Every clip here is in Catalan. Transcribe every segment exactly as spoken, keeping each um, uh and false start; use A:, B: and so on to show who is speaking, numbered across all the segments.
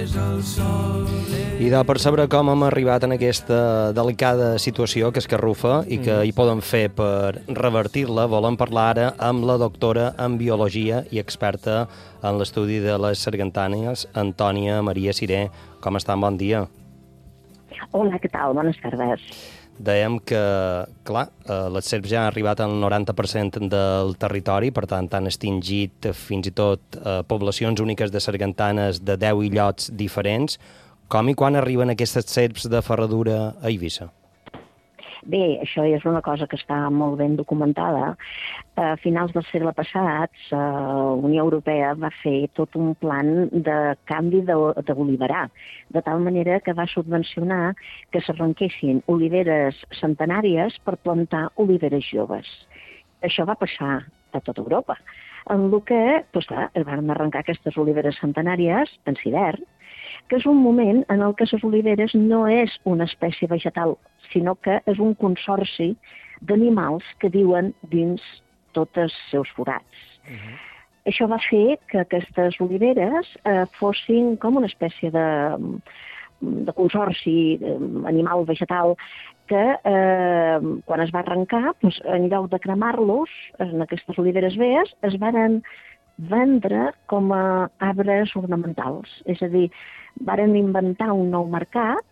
A: I de per saber com hem arribat en aquesta delicada situació que escarrufa i que hi poden fer per revertir-la, volem parlar ara amb la doctora en biologia i experta en l'estudi de les sargantanes, Antònia Maria Siré. Com estan? Bon dia.
B: Hola, què tal? Bones tardes.
A: Dèiem que, clar, les serps ja han arribat al noranta per cent del territori, per tant, han extingit fins i tot poblacions úniques de sargantanes de deu illots diferents. Com i quan arriben aquestes serps de ferradura a Eivissa?
B: Bé, això és una cosa que està molt ben documentada. A finals del segle passat, la Unió Europea va fer tot un plan de canvi d'oliverar, de tal manera que va subvencionar que s'arrenquessin oliveres centenàries per plantar oliveres joves. Això va passar a tota Europa, en el que doncs, clar, es van arrencar aquestes oliveres centenàries en hivern, que és un moment en el que les oliveres no és una espècie vegetal, sinó que és un consorci d'animals que viuen dins tots els seus forats. Uh-huh. Això va fer que aquestes oliveres eh, fossin com una espècie de, de consorci animal-vegetal que eh, quan es va arrencar, doncs, en lloc de cremar-los, en aquestes oliveres vees, es van vendre com a arbres ornamentals. És a dir, varen inventar un nou mercat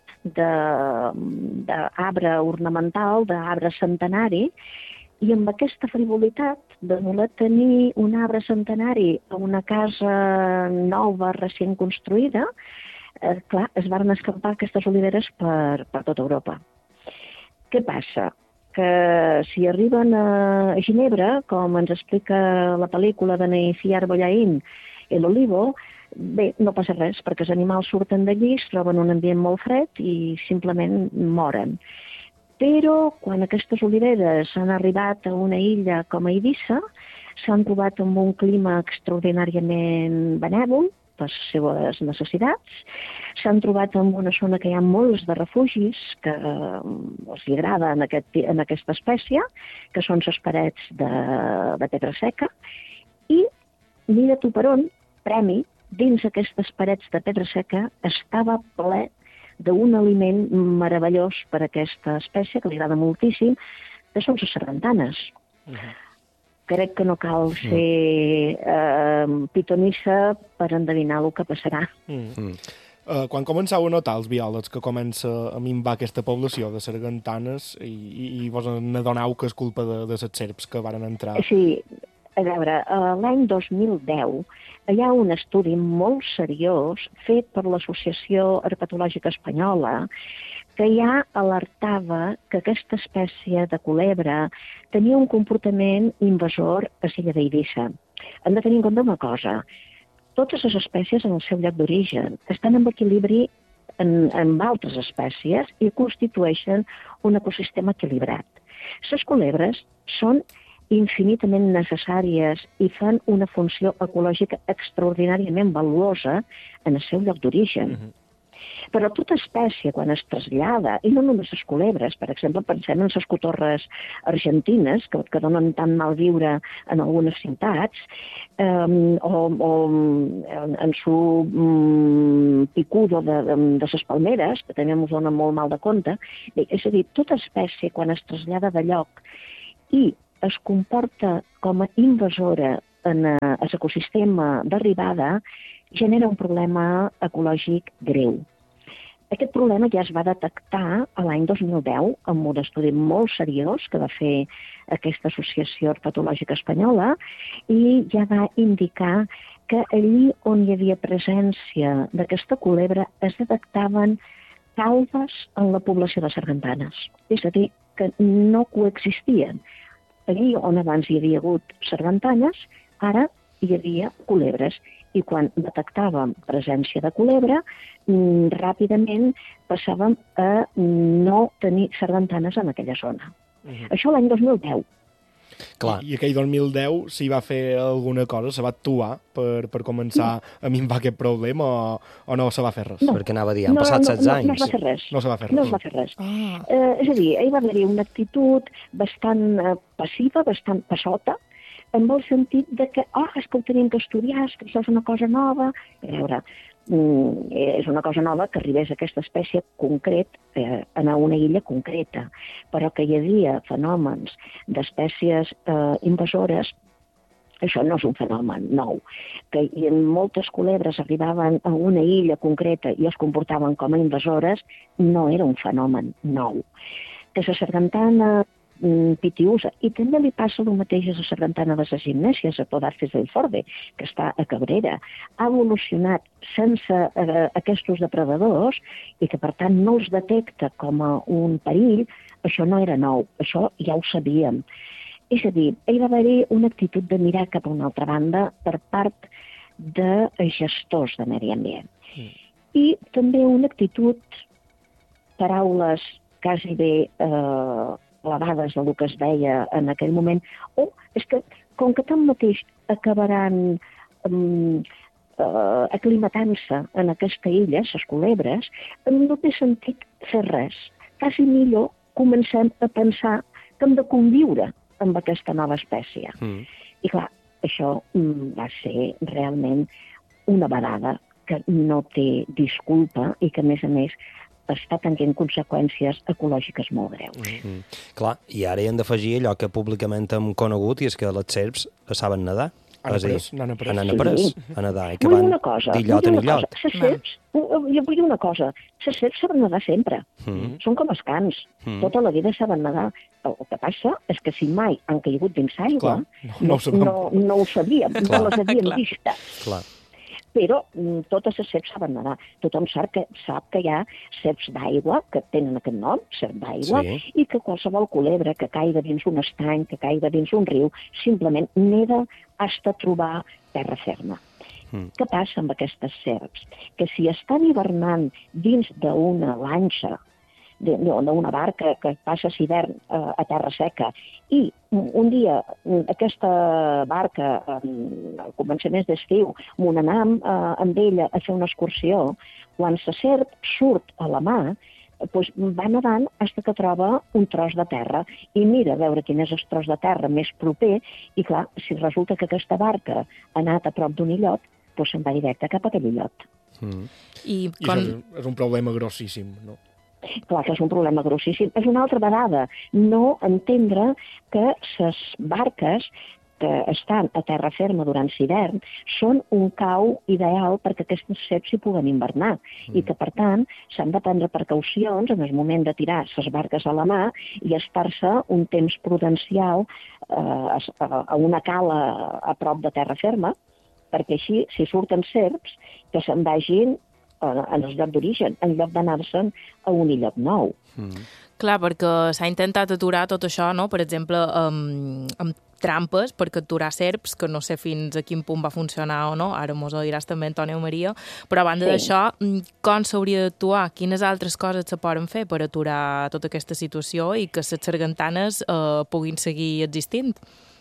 B: d'arbre ornamental, d'arbre centenari, i amb aquesta frivolitat de voler tenir un arbre centenari a una casa nova, recient construïda, eh, clar, es van escampar aquestes oliveres per, per tota Europa. Què passa? Que si arriben a Ginebra, com ens explica la pel·lícula de Neiciar Bollaín, El Olivo, bé, no passa res, perquè els animals surten d'allí, es troben un ambient molt fred i simplement moren. Però quan aquestes oliveres han arribat a una illa com a Eivissa, s'han trobat amb un clima extraordinàriament benèvol per les seves necessitats, s'han trobat en una zona que hi ha molts de refugis que els agrada en, aquest, en aquesta espècie, que són les parets de, de pedra seca, i mira tu per on, premi, dins aquestes parets de pedra seca estava ple d'un aliment meravellós per a aquesta espècie, que li agrada moltíssim, que són les sargantanes. Uh-huh. Crec que no cal ser eh, pitonissa per endevinar el que passarà.
C: Mm. Uh, quan començau a notar els biòlegs que comença a minvar aquesta població de sargantanes i, i, i vos n'adonau que és culpa de, de les serps que varen entrar?
B: Sí, a veure, l'any dos mil deu hi ha un estudi molt seriós fet per l'Associació Herpetològica Espanyola que ja alertava que aquesta espècie de culebra tenia un comportament invasor a l'illa d'Eivissa. Hem de tenir en compte una cosa. Totes les espècies en el seu lloc d'origen estan en equilibri en, amb altres espècies i constitueixen un ecosistema equilibrat. Les culebres són infinitament necessàries i fan una funció ecològica extraordinàriament valuosa en el seu lloc d'origen. Uh-huh. Però tota espècie, quan es trasllada, i no només les culebres, per exemple, pensem en les cotorres argentines, que, que donen tan mal viure en algunes ciutats, eh, o, o en, en su mm, picudo de, de, de les palmeres, que també ens donen molt mal de compte. Bé, és a dir, tota espècie, quan es trasllada de lloc i es comporta com a invasora en l'ecosistema d'arribada, genera un problema ecològic greu. Aquest problema ja es va detectar l'any dos mil deu amb un estudi molt seriós que va fer aquesta Associació Herpetològica Espanyola i ja va indicar que allí on hi havia presència d'aquesta culebra es detectaven calves en la població de sargantanes. És a dir, que no coexistien. Allí on abans hi havia hagut sargantanes, ara hi havia culebres. I quan detectàvem presència de culebra, ràpidament passàvem a no tenir sargantanes en aquella zona. Uh-huh. Això l'any dos mil deu.
C: Clar. I aquell dos mil deu s'hi va fer alguna cosa, se va actuar per, per començar no. a minvar aquest problema o, o no se va fer res?
A: No. Perquè anava a dir, han no, passat setze
B: no,
A: anys.
B: No, no es va fer res.
C: No se va fer res.
B: No es va fer res. Ah. Eh, és a dir, hi va haver una actitud bastant eh, passiva, bastant passota, en el sentit de que, oh, és que ho tenim que estudiar, és que això és una cosa nova. A veure, és una cosa nova que arribés aquesta espècie concret eh, en una illa concreta, però que hi havia fenòmens d'espècies eh, invasores. Això no és un fenomen nou. Que moltes culebres arribaven a una illa concreta i es comportaven com a invasores no era un fenomen nou. Que la sargantana pitiusa, i també li passa el mateix a la sargantana de les gimnèsies, a Podarcis del Forde, que està a Cabrera, ha evolucionat sense eh, aquests depredadors i que per tant no els detecta com a un perill. Això no era nou, això ja ho sabíem. És a dir, hi va haver-hi una actitud de mirar cap a una altra banda per part de gestors de medi ambient. Mm. I també una actitud, paraules quasi bé eh, elevades del que es deia en aquell moment, o oh, és que com que tanmateix acabaran um, uh, aclimatant-se en aquesta illa, les culebres, no té sentit fer res. Quasi millor comencem a pensar que hem de conviure amb aquesta nova espècie. Mm. I clar, això mm, va ser realment una vegada que no té disculpa i que, a més a més, està tenint conseqüències ecològiques molt greus.
A: Mm. Clar, i ara hi hem d'afegir allò que públicament hem conegut, i és que les serps saben nedar.
C: Han après, n'han après.
A: Han après
B: sí.
A: a nedar, i que van d'illot en illot.
B: Les serps, jo vull dir una cosa, les serps saben nedar sempre. Mm. Són com els cans. Mm. Tota la vida saben nedar. El que passa és que si mai han caigut dins aigua,
C: no, no,
B: no, no, no ho sabíem, Clar. no les havíem vistes.
A: Clar.
B: Però mm, totes les serps saben nedar. Tothom sap que, sap que hi ha serps d'aigua, que tenen aquest nom, serp d'aigua, sí. I que qualsevol culebra que caiga dins un estany, que caiga dins un riu, simplement neda fins a trobar terra ferma. Mm. Què passa amb aquestes serps? Que si estan hivernant dins d'una lanxa, d'una barca que passa l'hivern a terra seca, i un dia aquesta barca, al començament d'estiu, m'on anam amb ella a fer una excursió, quan la serp surt a la mà, doncs va nedant fins que troba un tros de terra i mira a veure quin és el tros de terra més proper, i clar, si resulta que aquesta barca ha anat a prop d'un illot, doncs se'n va directe cap a aquell illot. Mm.
C: I, I quan... això és un problema grossíssim, no?
B: Clar que és un problema grossíssim. És una altra vegada no entendre que les barques que estan a terra ferma durant l'hivern són un cau ideal perquè aquestes serps hi puguen hivernar mm. i que, per tant, s'han de prendre precaucions en el moment de tirar les barques a la mà i estar-se un temps prudencial eh, a una cala a prop de terra ferma, perquè així, si surten serps, que se'n vagin en el lloc d'origen, en lloc d'anar-se'n a un illot nou. Mm.
D: Clar, perquè s'ha intentat aturar tot això, no? Per exemple, amb, amb trampes per capturar serps, que no sé fins a quin punt va funcionar o no, ara mos ho diràs també, Antònia Maria, però a banda sí. d'això, com s'hauria d'actuar? Quines altres coses se poden fer per aturar tota aquesta situació i que les sargantanes eh, puguin seguir existint?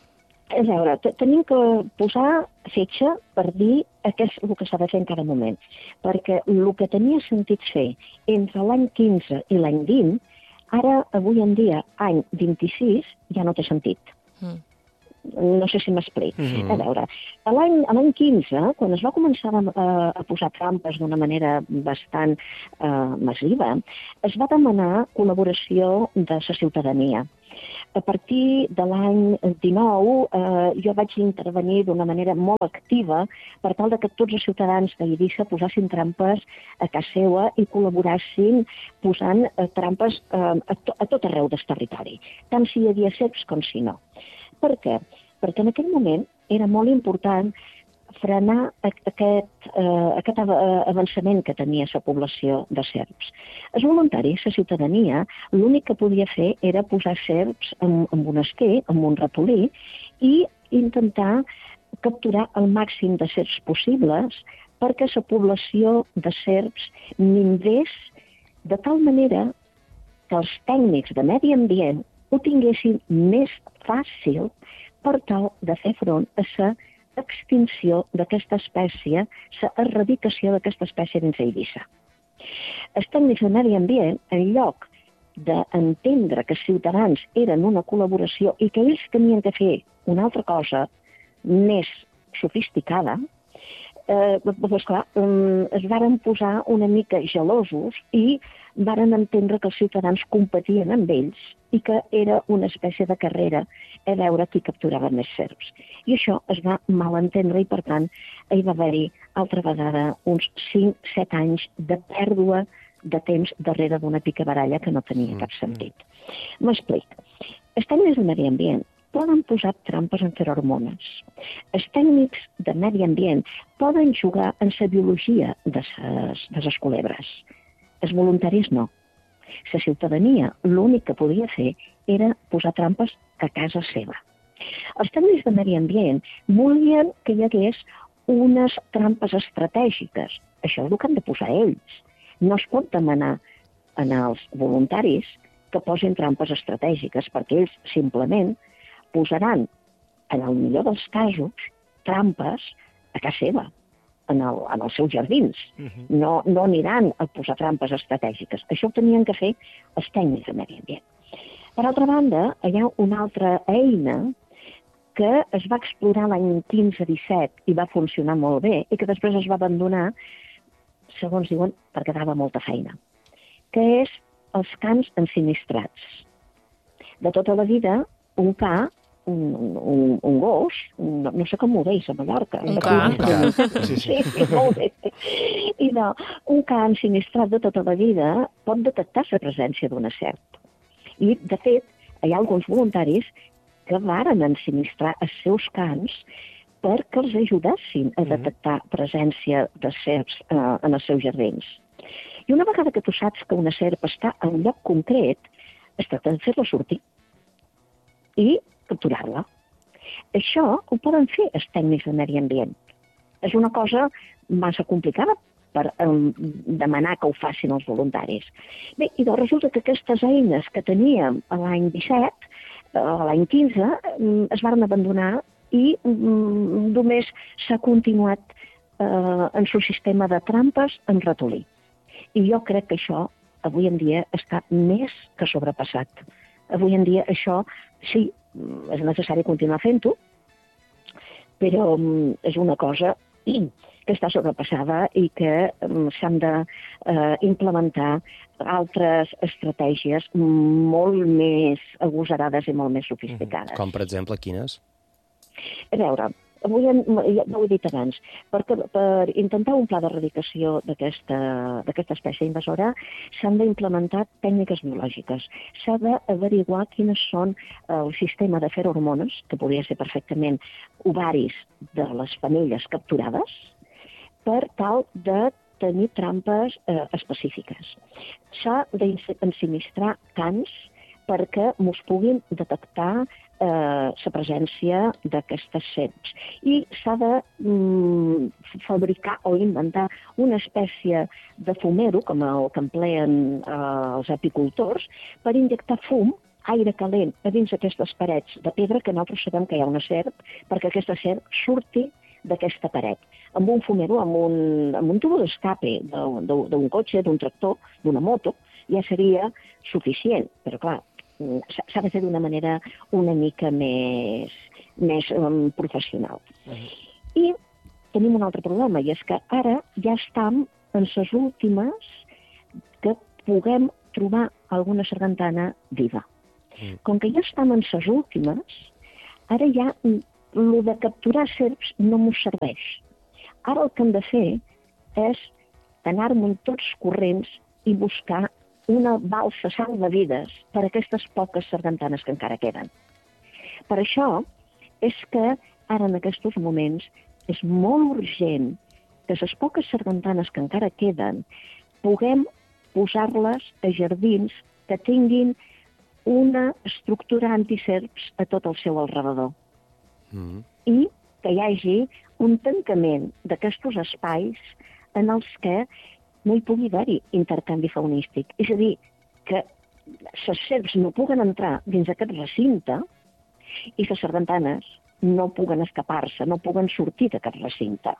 B: A veure, tenim que posar fetge per dir què és el que s'ha de fer en cada moment, perquè el que tenia sentit fer entre l'any quinze i l'any vint, ara, avui en dia, any vint-i-sis, ja no té sentit. Mm. No sé si m'explic. Mm-hmm. A veure, a l'any quinze, quan es va començar a, a posar trampes d'una manera bastant eh, massiva, es va demanar col·laboració de la ciutadania. A partir de l'any dinou, eh, jo vaig intervenir d'una manera molt activa per tal de que tots els ciutadans d'Eivissa posassin trampes a casa seva i col·laborassin posant eh, trampes eh, a, to a tot arreu del territori, tant si hi havia serps com si no. Per què? Perquè en aquell moment era molt important frenar aquest, eh, aquest avançament que tenia la població de serps. Els voluntaris, la ciutadania, l'únic que podia fer era posar serps amb, amb un esquer, amb un ratolí, i intentar capturar el màxim de serps possibles perquè la població de serps minvés de tal manera que els tècnics de medi ambient ho tinguessin més fàcil per tal de fer front a la extinció d'aquesta espècie, la erradicació d'aquesta espècie dins Eivissa. Els tècnics de medi ambient, en lloc d'entendre que els ciutadans eren una col·laboració i que ells tenien que fer una altra cosa més sofisticada, eh, doncs clar, es varen posar una mica gelosos i varen entendre que els ciutadans competien amb ells i que era una espècie de carrera a veure qui capturava més serps. I això es va malentendre i, per tant, hi va haver-hi altra vegada uns cinc set anys de pèrdua de temps darrere d'una picabaralla que no tenia cap sentit. M'explic. Els tècnics de medi ambient poden posar trampes en ferormones. Els tècnics de medi ambient poden jugar en la biologia de les culebres. Els voluntaris no. La ciutadania l'únic que podia fer era posar trampes a casa seva. Els tècnics de medi ambient volien que hi hagués unes trampes estratègiques. Això és el que han de posar ells. No es pot demanar als voluntaris que posin trampes estratègiques, perquè ells simplement posaran, en el millor dels casos, trampes a casa seva, en, el, en els seus jardins. Uh-huh. No, no aniran a posar trampes estratègiques. Això ho tenien que fer els tècnics de medi ambient. Per altra banda, hi ha una altra eina que es va explorar l'any quinze disset i va funcionar molt bé i que després es va abandonar, segons diuen, perquè dava molta feina, que és els cans ensinistrats. De tota la vida, un ca, un, un, un gos, un, no sé com ho deis a Mallorca.
D: Un ca.
C: Un ca. Sí, sí.
B: Sí, molt bé. I no, un ca ensinistrat de tota la vida pot detectar la presència d'una serp. I, de fet, hi ha alguns voluntaris que varen ensinistrar els seus cans perquè els ajudessin a detectar presència de serps eh, en els seus jardins. I una vegada que tu saps que una serp està en un lloc concret, es tracta de fer-la sortir i capturar-la. Això ho poden fer els tècnics de medi ambient. És una cosa massa complicada per um, demanar que ho facin els voluntaris. Bé, i doncs resulta que aquestes eines que teníem l'any disset, l'any quinze, es van abandonar i um, només s'ha continuat uh, en el sistema de trampes en ratolí. I jo crec que això, avui en dia, està més que sobrepassat. Avui en dia això, sí, és necessari continuar fent-ho, però um, és una cosa que està sobrepassada i que um, s'han de uh, implementar altres estratègies molt més agosarades i molt més sofisticades.
A: Com, per exemple, quines?
B: A veure, avui, ja ho he dit abans, perquè per intentar un pla d'erradicació d'aquesta espècie invasora s'han d'implementar tècniques biològiques. S'ha d'averiguar quines són el sistema de ferormones, que podria ser perfectament ovaris de les femelles capturades, per tal de tenir trampes eh, específiques. S'ha d'ensinistrar cans perquè mos puguin detectar eh, la presència d'aquestes serps. I s'ha de mm, fabricar o inventar una espècie de fumero, com el que empleen eh, els apicultors, per injectar fum, aire calent, a dins aquestes parets de pedra, que nosaltres sabem que hi ha una serp, perquè aquesta serp surti d'aquesta paret, amb un fumero, amb un, amb un tubo d'escape d'un cotxe, d'un tractor, d'una moto, ja seria suficient, però clar, s'ha de fer d'una manera una mica més, més um, professional. Uh-huh. I tenim un altre problema, i és que ara ja estem en les últimes que puguem trobar alguna sargantana viva. Uh-huh. Com que ja estem en les últimes, ara ja el de capturar serps no m'ho serveix. Ara el que hem de fer és anar-me'n tots corrents i buscar una balsa salvavides per a aquestes poques sargantanes que encara queden. Per això és que ara en aquests moments és molt urgent que les poques sargantanes que encara queden puguem posar-les a jardins que tinguin una estructura antiserps a tot el seu alrededor. Mm. I que hi hagi un tancament d'aquests espais en els que no hi pugui haver-hi intercanvi faunístic. És a dir, que les serps no puguen entrar dins aquest recinte i les sargantanes no puguen escapar-se, no puguen sortir d'aquest recinte.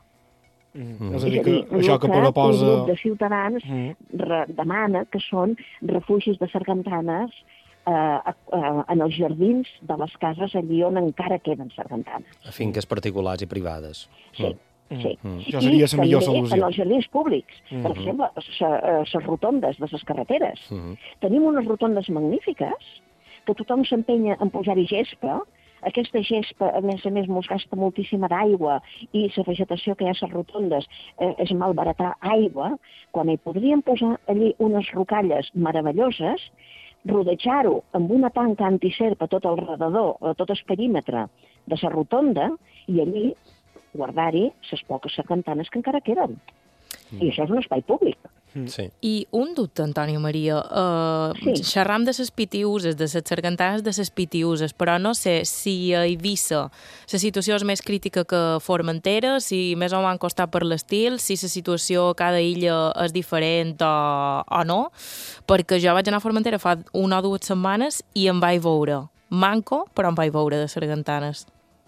C: Mm. És a dir, que això que proposa...
B: Un grup de ciutadans mm. demana que són refugis de sargantanes eh, eh, en els jardins de les cases allí on encara queden sargantanes.
A: A finques particulars i privades.
B: Sí.
A: Mm.
B: Sí.
C: Mm. Això seria la millor solució.
B: I també en els jardins públics, mm -hmm. per exemple, les rotondes de les carreteres. Mm -hmm. Tenim unes rotondes magnífiques que tothom s'empenya en posar-hi gespa. Aquesta gespa, a més a més, mos gasta moltíssima d'aigua i la vegetació que hi ha a les rotondes eh, és malbaratar aigua, quan hi podríem posar allí unes rocalles meravelloses, rodejar-ho amb una tanca antiserp a tot el redador, a tot el perímetre de la rotonda, i allí guardar-hi les poques sargantanes que encara queden. Mm. I això és un espai públic.
A: Mm. Sí.
D: I un dubte, Antònia Maria. Uh, sí. Xerram de les pitiuses, de les sargantanes de les pitiuses, però no sé si a Eivissa la situació és més crítica que Formentera, si més o menys costat per l'estil, si la situació a cada illa és diferent o, o no, perquè jo vaig anar a Formentera fa una o dues setmanes i em vaig veure manco, però em vaig veure de sargantanes.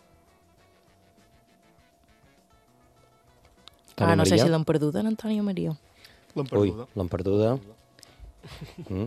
D: Ah, no sé si l'han perduda, en Antònia Maria.
C: L'han perduda.
A: Ui, l'han perduda. Mm.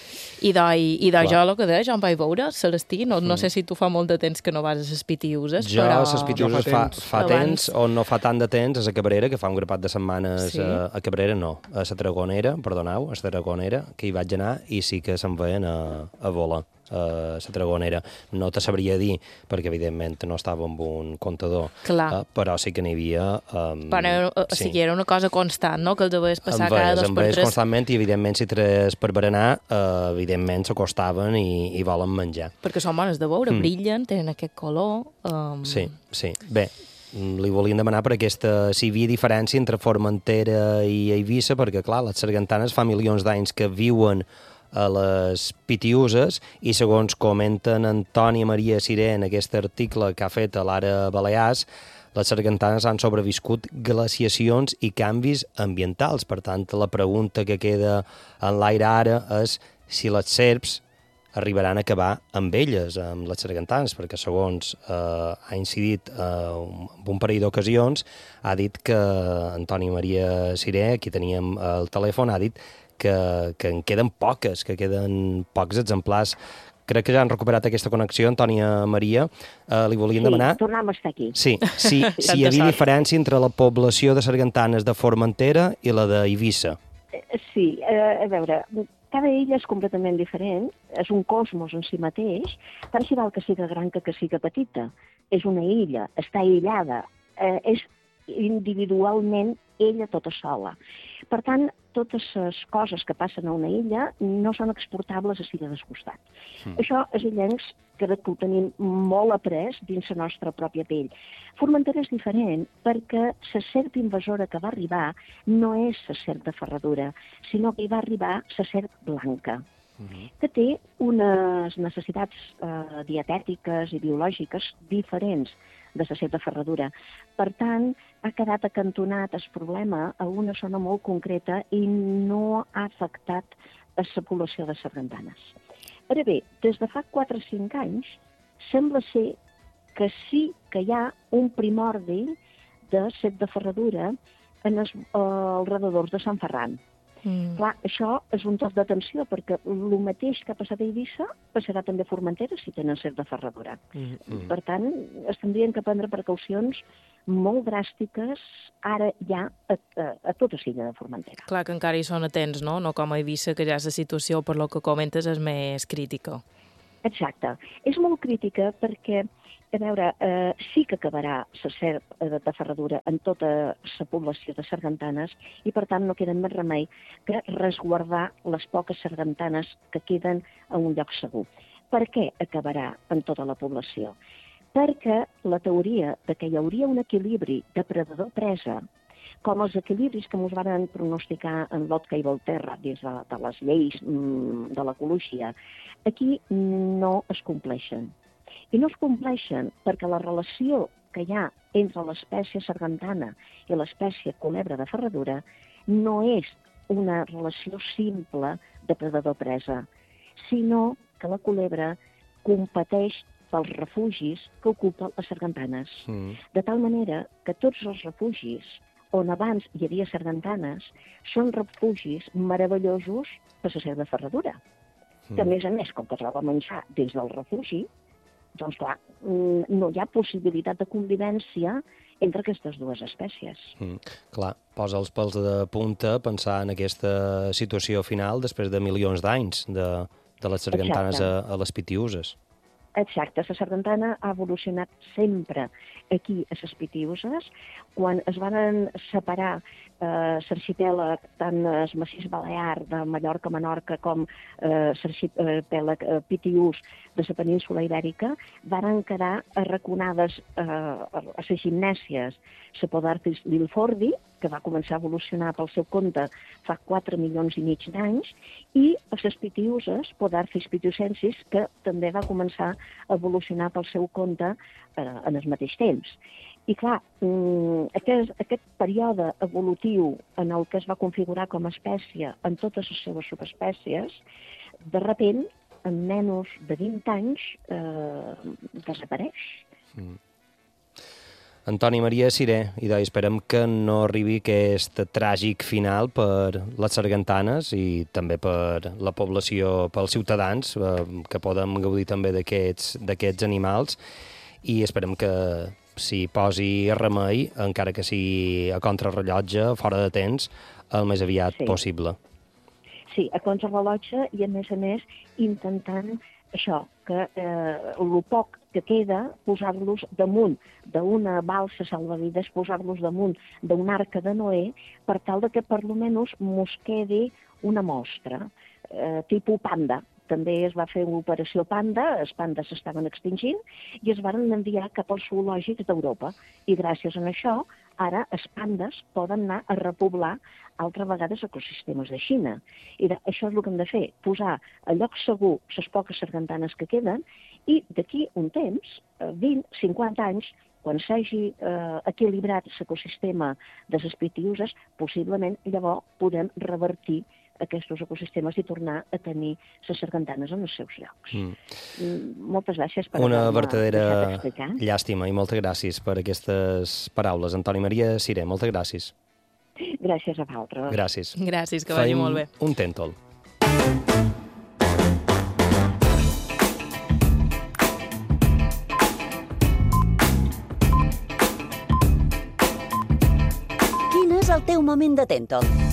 D: I d'oi, i d'oi jo el que deia, jo em vaig veure, Celestí, no, no sé si tu fa molt de temps que no vas a les pitiuses,
A: jo,
D: però...
A: Jo a les pitiuses fa, fa temps, o no fa tant de temps, és a Cabrera, que fa un grapat de setmanes sí. a, a Cabrera, no, a la Dragonera, perdoneu, a la Dragonera, que hi vaig anar i sí que se'n veien a, a volar. A la Dragonera. No te sabria dir, perquè evidentment no estava amb un comptador, uh, però sí que n'hi havia... Um,
D: però, o sí. sigui, era una cosa constant, no?, que el devies passar
A: veies,
D: cada dos per tres.
A: Constantment, i evidentment si tres per berenar, uh, evidentment s'acostaven i, i volen menjar.
D: Perquè són bones de veure, mm. brillen, tenen aquest color... Um...
A: Sí, sí. Bé, li volien demanar per aquesta... si hi havia diferència entre Formentera i Eivissa, perquè, clar, les sargantanes fa milions d'anys que viuen a les pitiuses i, segons comenten Antònia Maria Siré en aquest article que ha fet a l'Ara Balears, les sargantanes han sobreviscut glaciacions i canvis ambientals. Per tant, la pregunta que queda en l'aire ara és si les serps arribaran a acabar amb elles, amb les sargantanes, perquè, segons eh, ha incidit eh, un parell d'ocasions, ha dit que Antònia Maria Siré, aquí teníem el telèfon, ha dit que, que en queden poques, que queden pocs exemplars. Crec que ja han recuperat aquesta connexió, Antònia Maria. Uh, li volien
B: sí,
A: demanar...
B: Sí, tornem a estar aquí.
A: Sí, sí, si hi havia diferència entre la població de sargantanes de Formentera i la d'Eivissa.
B: Sí, uh, a veure, cada illa és completament diferent, és un cosmos en si mateix, tant si val que siga gran que que siga petita. És una illa, està aïllada, uh, és individualment ella tota sola. Per tant, totes les coses que passen a una illa no són exportables a l'illa descostat. Mm. Això, els illencs, crec que ho tenim molt après dins la nostra pròpia pell. Formentera és diferent perquè la serp invasora que va arribar no és la serp de ferradura, sinó que hi va arribar la serp blanca, mm-hmm. que té unes necessitats eh, dietètiques i biològiques diferents de la serp de ferradura. Per tant, ha quedat acantonat el problema a una zona molt concreta i no ha afectat a la població de sargantanes. Ara bé, des de fa quatre o cinc anys, sembla ser que sí que hi ha un primordi de serp de ferradura en els alrededors de Sant Ferran. Mm. Clar, això és un toc d'atenció, perquè el mateix que ha passat a Eivissa passarà també a Formentera si tenen serp de ferradura. Mm. Mm. Per tant, es tindrien que prendre precaucions molt dràstiques ara ja a, a, a tota l'illa de Formentera.
D: Clar que encara hi són atents, no? No com a Eivissa, que ja la situació, per lo que comentes, és més crítica.
B: Exacte. És molt crítica perquè, a veure, eh, sí que acabarà la serp de ferradura en tota la població de sargantanes i, per tant, no queda més remei que resguardar les poques sargantanes que queden a un lloc segur. Per què acabarà en tota la població? Perquè la teoria de que hi hauria un equilibri depredador-presa, com els equilibris que ens van pronosticar en Lotka i Volterra dins de, de les lleis mm, de l'ecologia, aquí no es compleixen. I no es compleixen perquè la relació que hi ha entre l'espècie sargantana i l'espècie culebra de ferradura no és una relació simple de predador-presa, sinó que la culebra competeix pels refugis que ocupen les sargantanes. Mm. De tal manera que tots els refugis on abans hi havia sargantanes són refugis meravellosos per la serp de ferradura. Mm. Que, a més a més, com que troba menjar dins del refugi, doncs, clar, no hi ha possibilitat de convivència entre aquestes dues espècies.
A: Mm, clar, posa els pèls de punta pensar en aquesta situació final després de milions d'anys de, de les sargantanes a, a les Pitiüses.
B: Exacte, la sargantana ha evolucionat sempre aquí a les Pitiüses. Quan es van separar eh, l'arxipèlag, tant el massís balear de Mallorca, Menorca, com eh, l'arxipèlag eh, Pitiús de la península Ibèrica, van quedar arraconades eh, a les gimnèsies la Podarcis lilfordi, que va començar a evolucionar pel seu compte fa quatre milions i mig d'anys, i a les Pitiüses, Podarcis pitiusensis, que també va començar a evolucionar pel seu compte eh, en el mateix temps. I clar, aquest, aquest període evolutiu en el que es va configurar com a espècie en totes les seves subespècies, de repent, en menys de vint anys, eh, desapareix.
A: Mm. Antoni Maria Siré, i doncs esperem que no arribi aquest tràgic final per les sargantanes i també per la població, pels ciutadans, eh, que podem gaudir també d'aquests d'aquests animals, i esperem que s'hi posi remei, encara que sigui a contrarrellotge, fora de temps, el més aviat
B: sí.
A: possible.
B: Sí, a contrarrellotge i, a més a més, intentant això, que eh, el poc que queda, posar-los damunt d'una balsa salvavides, posar-los damunt d'una arca de Noé, per tal de que per lo menys mos quedi una mostra, eh, tipus panda. També es va fer una operació panda, els pandes s'estaven extingint, i es van enviar cap als zoològics d'Europa. I gràcies a això, ara els pandes poden anar a repoblar altra vegada els ecosistemes de Xina. I això és el que hem de fer, posar a lloc segur les poques sargantanes que queden, i d'aquí un temps, vint, cinquanta anys, quan s'hagi eh, equilibrat l'ecosistema de les Pitiüses, possiblement llavors podem revertir aquests ecosistemes i tornar a tenir les sargantanes en els seus llocs. Mm. Moltes gràcies per
A: Una
B: haver-me
A: vertadera
B: deixat explicar.
A: Llàstima, i moltes gràcies per aquestes paraules. Antoni Maria Siré, moltes gràcies.
B: Gràcies a vosaltres.
A: Gràcies.
D: Gràcies, que vagi molt bé.
A: Fem un tèntol.
E: Quin és el teu moment de tèntol?